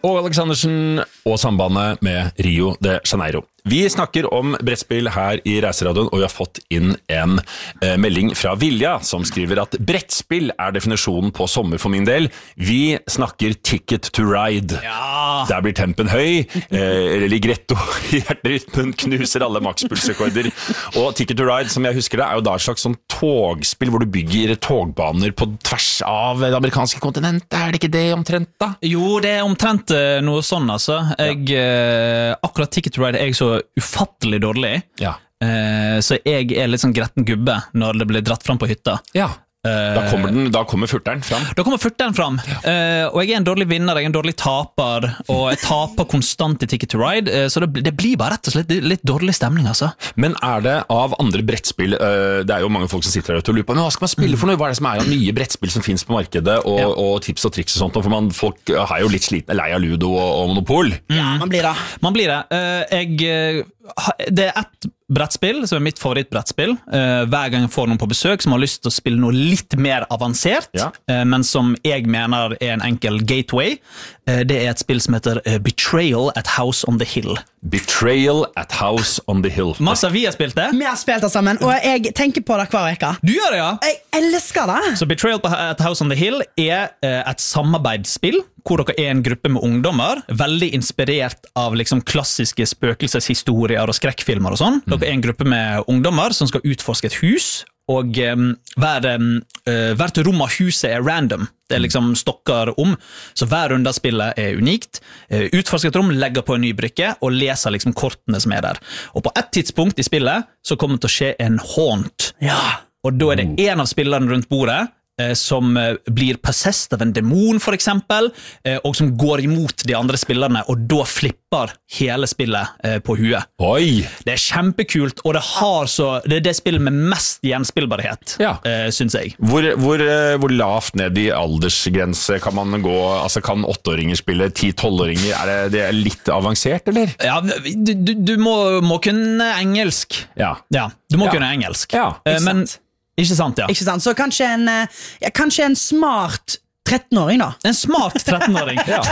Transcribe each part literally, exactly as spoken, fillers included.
og Alexandersen og sambandet med Rio de Janeiro. Vi snakker om brettspill her i Reiseradioen, og vi har fått inn en eh, melding fra Vilja, som skriver at brettspill er definisjonen på sommer for min del. Vi snakker Ticket to Ride. Ja. Der blir tempen høy, eh, Ligretto i hjerterytmen knuser alle makspulsrekorder. Og Ticket to Ride, som jeg husker det, er jo da et slags sånn togspill, hvor du bygger togbaner på tvers av det amerikanske kontinentet. Er det ikke det omtrent da? Jo, det er omtrent eh, noe sånn, altså. Jeg, eh, akkurat Ticket to Ride er jeg så ufattelig dårlig, Ja. eh, så jeg er litt sånn gretten gubbe når det blir dratt fram på hytta. Ja. Da kommer, den, da kommer furteren fram. Da kommer furteren fram, ja. uh, og jeg er en dårlig vinner, jeg er en dårlig taper, og jeg taper konstant i Ticket to Ride, uh, så det, det blir bare rett og slett litt dårlig stemning, altså. Men er det av andre brettspill, uh, det er jo mange folk som sitter der ute og lurer på, men hva skal man spille for noe? Hva er det som er av nye brettspill som finnes på markedet, og, ja. og tips og triks og sånt, for man, folk er jo litt sliten, lei av Ludo og, og Monopol. Ja, man blir det. Man blir det. Uh, jeg, uh, det er ett brettspill, som er mitt favorittbrettspill. Uh, hver gang jeg får noen på besøk som har lyst til å spille noe litt mer avansert, ja. uh, men som jeg mener er en enkel gateway. Uh, det er et spill som heter uh, Betrayal at House on the Hill. Betrayal at House on the Hill. Massa, vi har spilt det. Vi har spilt det sammen, og jeg tenker på det hver veka. Du gjør det, ja. Jeg elsker det. Så Betrayal at House on the Hill er uh, et samarbeidsspill, hvor dere er en gruppe med ungdommer, veldig inspirert av liksom klassiske spøkelseshistorier og skrekkfilmer og sånn. Mm. Dere er en gruppe med ungdommer som skal utforske et hus, og um, hver, um, uh, hvert rom av huset er random. Det er liksom stokker om, så hver runde av spillet er unikt. Uh, utforske et rom, legger på en ny brikke, og leser liksom kortene som er der. Og på et tidspunkt i spillet, så kommer det til å skje en haunt. Ja. Og da er det en av spillerne rundt bordet, som blir possessed av en demon for eksempel, og som går imot de andre spillerne, og da flipper hele spillet på huet. Oi! Det er kjempekult, og det, har så, det er det spillet med mest gjenspillbarhet, ja. synes jeg. Hvor, hvor, hvor lavt ned i aldersgrense kan man gå? Altså kan åtteåringer spille, ti-tolvåringer? Er det, det er litt avansert, eller? Ja, du, du, du må, må kunne engelsk. Ja. Ja, du må ja. kunne engelsk. Ja, ikke men sant. Ikke sant, ja. Ikke sant, så kanskje en, ja, kanskje en smart trettenåring da. En smart trettenåring, ja.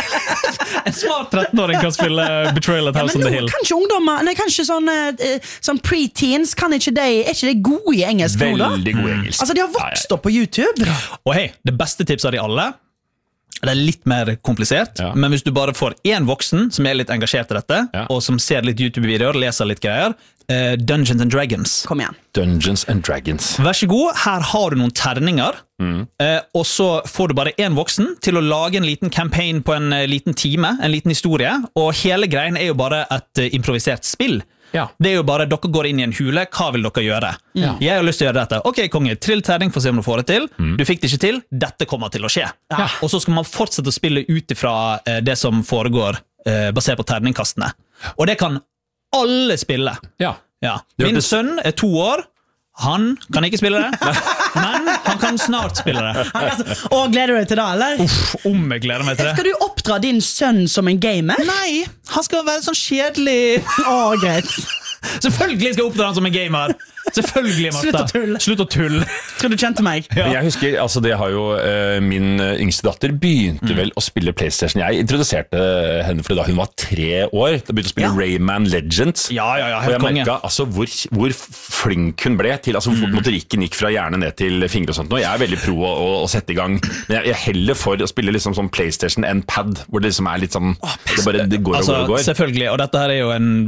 En smart trettenåring kan spille Betrayal at House ja, on the nå, Hill. Kanskje ungdommer, nei, kanskje sånn, uh, sånn pre-teens, kan ikke de, er ikke de gode i engelsk nå da? Veldig gode i engelsk. Altså, de har vokst opp på YouTube. Og hei, det beste tipset av de alle, det er litt mer komplisert, ja. men hvis du bare får en voksen som er litt engasjert i dette, ja. og som ser litt YouTube-videoer, leser litt greier, uh, Dungeons and Dragons. Kom igjen. Dungeons and Dragons. Vær så god, her har du noen terninger, mm. uh, og så får du bare en voksen til å lage en liten campaign på en uh, liten time, en liten historie, og hele greien er jo bare et uh, improvisert spill. Ja. Det er jo bare, dere går inn i en hule, hva vil dere gjøre? Ja. Jeg har lyst til å gjøre dette. Ok, konge, trill terning for å se om du får det til. Mm. Du fikk det ikke til, dette kommer til å skje. Ja. Og så skal man fortsette å spille ut ifra uh, det som foregår, uh, basert på terningkastene. Og det kan alle spille. Ja. Ja. Min sønn er to år, han kan ikke spille det, men han kan snart spille det. Og gleder du deg til det, eller? Uff, om jeg gleder meg til det. Skal du oppdra din sønn som en gamer? Nei, han skal være sånn kjedelig. Åh, greit. Selvfølgelig skal jeg oppdra han som en gamer. Selvfølgelig, Martha. Slutt å tulle. Slutt å tulle. Tror du kjente meg? Ja. Jeg husker, altså det har jo uh, min yngste datter begynte mm. vel å spille PlayStation. Jeg introduserte henne for det da hun var tre år. Da begynte å spille ja. Rayman Legends. Ja, ja, ja, og jeg merket altså, hvor, hvor flink hun ble til, altså mm. motorikken gikk fra hjerne ned til fingre og sånt. Nå jeg er veldig pro å, å, å sette i gang, men jeg, jeg heller for å spille liksom sånn PlayStation enn pad, hvor det liksom er litt sånn, det bare det går altså, og går og går. Selvfølgelig, og dette her er jo en,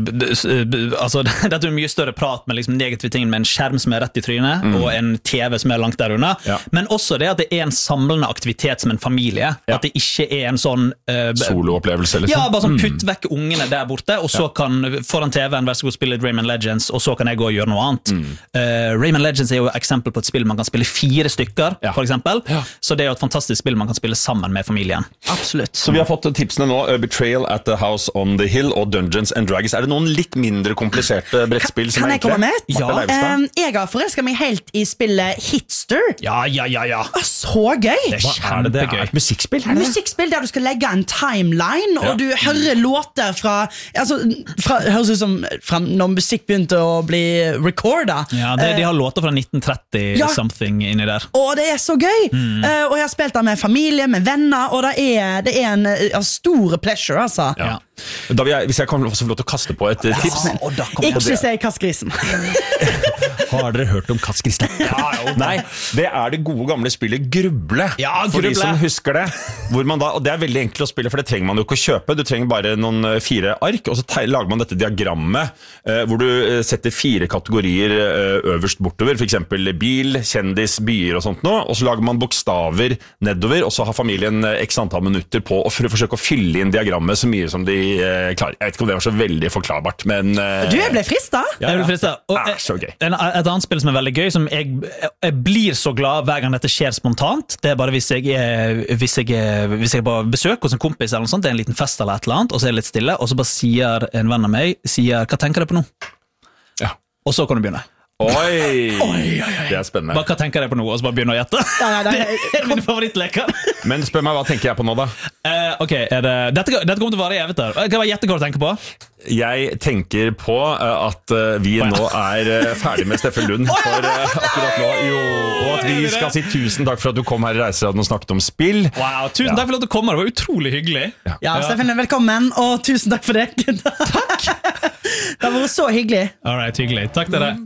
altså dette er en mye større prat med liksom negative ting, med en skjerm som er rett i trynet, mm. og en T V som er langt der unna, ja. Men også det at det er en samlende aktivitet som en familie, ja. At det ikke er en sånn uh, soloopplevelse liksom. Ja, bare sånn putt vekk ungene der borte, og så ja. Kan foran T V-en vær så god spille Rayman Legends, og så kan jeg gå og gjøre noe annet. Mm. uh, Rayman Legends er jo et eksempel på et spill man kan spille fire stykker, ja. For eksempel, ja. Så det er jo et fantastisk spill man kan spille sammen med familien. Absolutt. Så vi har fått tipsene nå, uh, Betrayal at the House on the Hill og Dungeons and Dragons. Er det noen litt mindre kompliserte brettspill som kan er enkle? Kan jeg komme med? Ja, Um, jeg har forelsket meg helt i spillet Hitster. Ja, ja, ja, ja. Ah, så gøy! Det er Hva er det det er? kjempegøy. Et musikkspill? Er det det? Musikkspill der du skal legge en timeline, og Ja. du hører låter fra, altså, fra høres ut som fra når musikk begynte å bli recorda. Ja, det, De har låter fra nitten tretti Ja. something inni der. Og det er så gøy! Eh, og jeg har spilt det med familie, med venner, og det er, det er en uh, stor pleasure, altså. Ja. Da vil jeg, hvis jeg kan også få lov til å kaste på et eh, tips. Men, ikke si Kassgrisen. Har dere hørt om Kassgrisen? Nei, det er det gode gamle spillet Gruble. Ja, For de Gruble. som husker det. Hvor man da, og det er veldig enkelt å spille, for det trenger man jo ikke å kjøpe. Du trenger bare noen eh, fire ark, og så teg- lager man dette diagrammet, eh, hvor du eh, setter fire kategorier eh, øverst bortover, for eksempel bil, kjendis, byer og sånt nå, og så lager man bokstaver nedover, og så har familien eh, x antall minutter på å for å forsøke å fylle inn diagrammet så mye som de eh, klarer. Jeg vet ikke om det var så veldig forklarbart, men... eh, Du, jeg ble frista. ja, Jeg vil ja. friste. Og Ah, så gøy. en, et annet spill som er veldig gøy, som jeg, jeg blir så glad hver gang dette skjer spontant, det er bare hvis jeg er, hvis jeg er, hvis jeg er på besøk hos en kompis eller noe sånt, det er en liten fest eller et eller annet, og så er det litt stille, og så bare sier en venn av meg, sier, hva tenker du på nå? Ja. Og så kan du begynne. Oi! Det er spennende. Bare hva tenker jeg på nå, og så bare begynne å gjette. Ja, nei, Det nei, er min favorittleker. Men spør meg, hva tenker jeg på nå da? Eh, ok, er det, dette, dette kommer til å vare i evigheter. Kan jeg bare gjette hva du tenker på? Jeg tenker på eh, at eh, vi nå er eh, ferdig med Steffen Lund for eh, akkurat nå. Jo, og at vi skal si tusen takk for at du kom her i Reiseradioen og snakket om spill. Wow, tusen takk for at du kom her, det var utrolig hyggelig. Ja, Steffen, velkommen, og tusen takk for det. Takk! Det har vært så hyggelig. All right, hyggelig. Takk til deg.